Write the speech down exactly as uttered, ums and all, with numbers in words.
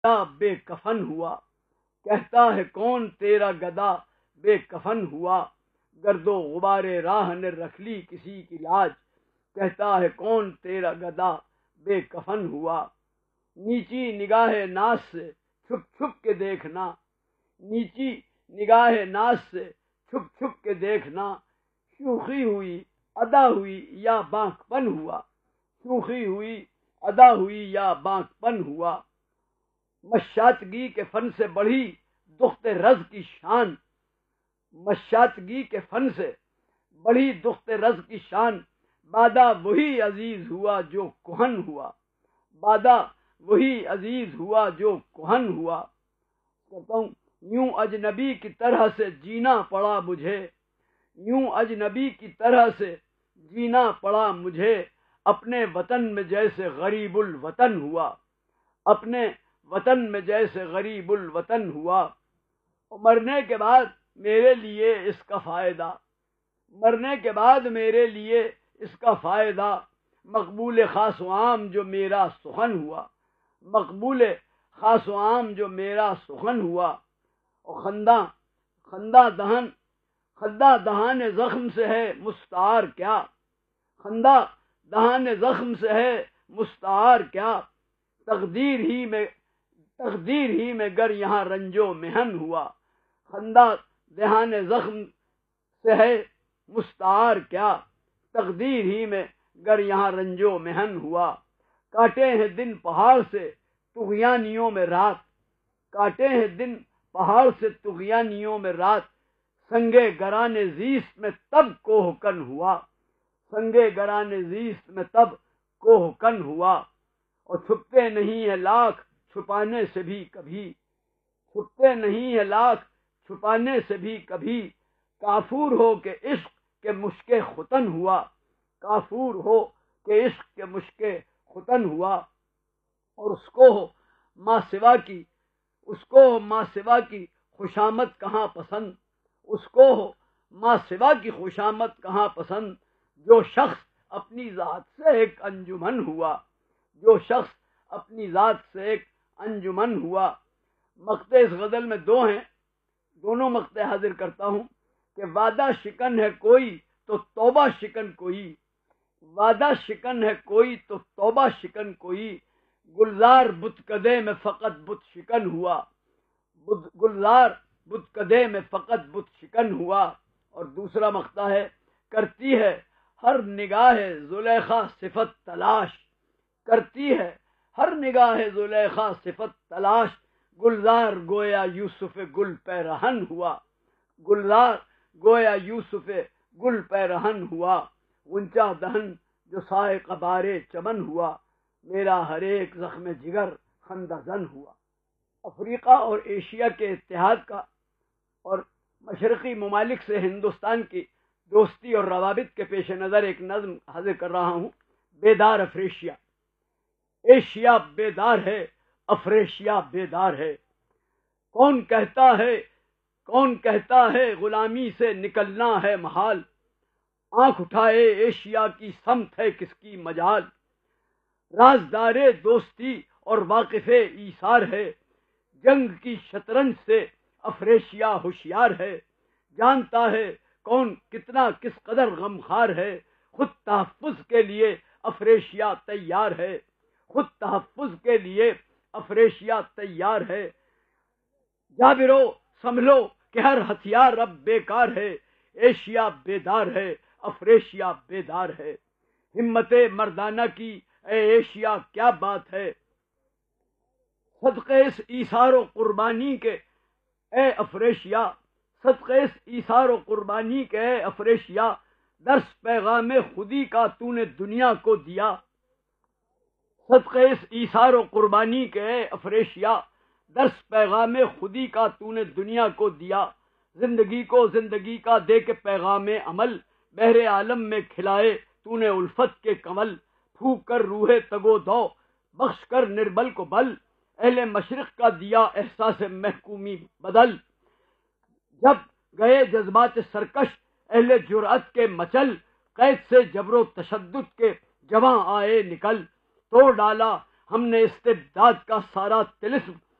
گدا بے کفن ہوا، کہتا ہے کون تیرا گدا بے کفن ہوا، گرد و غبار راہ نے رکھ لی کسی کی لاج، کہتا ہے کون تیرا گدا بے کفن ہوا۔ نیچی نگاہ ناز سے چھپ چھپ کے دیکھنا، نیچی نگاہ ناز سے چھپ چھپ کے دیکھنا، شوخی ہوئی ادا ہوئی یا بانک پن ہوا، شوخی ہوئی ادا ہوئی یا بانک پن ہوا۔ مشاطگی کے فن سے بڑھی دخت رز کی شان، مشاطگی کے فن سے بڑھی دخت رز کی شان، بادہ وہی عزیز ہوا جو کہن ہوا، بادہ وہی عزیز ہوا جو کہن ہوا۔ کہتا ہوں یوں اجنبی کی طرح سے جینا پڑا مجھے، یوں اجنبی کی طرح سے جینا پڑا مجھے، اپنے وطن میں جیسے غریب الوطن ہوا، اپنے وطن میں جیسے غریب الوطن ہوا۔ اور مرنے کے بعد میرے لیے اس کا فائدہ، مرنے کے بعد میرے لیے اس کا فائدہ، مقبول خاص و عام جو میرا سخن ہوا، مقبول خاص و عام جو میرا سخن ہوا۔ اور خنداں خنداں دہن خنداں دہان زخم سے ہے مستعار کیا، خنداں دہان زخم سے ہے مستعار کیا، تقدیر ہی میں تقدیر ہی میں گر یہاں رنج و محن ہوا، خنداں دہان زخم سے ہے مستعار کیا، تقدیر ہی میں گر یہاں رنج و محن ہوا۔ کاٹے ہیں دن پہاڑ سے طغیانیوں میں رات، کاٹے ہیں دن پہاڑ سے طغیانیوں میں رات، سنگے گران زیست میں تب کوہ کن ہوا، سنگے گران زیست میں تب کوہ کن ہوا۔ اور چھپتے نہیں ہیں لاکھ چھپانے سے بھی کبھی، چھپتے نہیں ہیں لاکھ چھپانے سے بھی کبھی، کافور ہو کہ عشق کے مشک ختن ہوا، کافور ہو کہ عشق کے مشک ختن ہوا۔ اور اس کو ہو ماں سوا کی اس کو ہو ماں سوا کی خوشامد کہاں پسند، اس کو ہو ماں سوا کی خوشامد کہاں پسند، جو شخص اپنی ذات سے ایک انجمن ہوا، جو شخص اپنی ذات سے ایک انجمن ہوا۔ مقطع اس غزل میں دو ہیں، دونوں مقطع حاضر کرتا ہوں کہ وعدہ شکن ہے کوئی تو توبہ شکن کوئی، وعدہ شکن ہے کوئی تو توبہ شکن کوئی، گلزار بتکدے میں فقط بت شکن ہوا، گلزار بتکدے میں فقط بت شکن ہوا۔ اور دوسرا مقطع ہے کرتی ہے ہر نگاہ زلیخا صفت تلاش، کرتی ہے ہر نگاہ زلیخا صفت تلاش، گلزار گویا یوسف گل پیرہن ہوا، گلزار گویا یوسف گل پیرہن ہوا، غنچہ دہن جو سائے قبارے چمن ہوا، میرا ہر ایک زخم جگر خندہ زن ہوا۔ افریقہ اور ایشیا کے اتحاد کا اور مشرقی ممالک سے ہندوستان کی دوستی اور روابط کے پیش نظر ایک نظم حاضر کر رہا ہوں، بیدار افریشیا۔ ایشیا بیدار ہے، افریشیا بیدار ہے، کون کہتا ہے کون کہتا ہے غلامی سے نکلنا ہے محال، آنکھ اٹھائے ایشیا کی سمت ہے کس کی مجال، رازدار دوستی اور واقف ایثار ہے، جنگ کی شطرنج سے افریشیا ہوشیار ہے، جانتا ہے کون کتنا کس قدر غمخوار ہے، خود تحفظ کے لیے افریشیا تیار ہے، خود تحفظ کے لیے افریشیا تیار ہے، جابرو سنبھلو کہ ہر ہتھیار اب بیکار ہے، ایشیا بیدار ہے، افریشیا بیدار ہے، ہمت مردانہ کی اے ایشیا کیا بات ہے، صدقے اس ایثار و قربانی کے اے افریشیا، صدقے اس ایثار و قربانی کے اے افریشیا، درس پیغام خودی کا تو نے دنیا کو دیا، صدقے اس ایثار و قربانی کے اے افریشیا، درس پیغام خودی کا تو نے دنیا کو دیا، زندگی کو زندگی کا دے کے پیغام عمل، بحر عالم میں کھلائے تو نے الفت کے کمل، پھونک کر روح تگو دو بخش کر نربل کو بل، اہل مشرق کا دیا احساس محکومی بدل، جب گئے جذبات سرکش اہل جرأت کے مچل، قید سے جبر و تشدد کے جواں آئے نکل، توڑ ڈالا ہم نے استبداد کا سارا طلسم،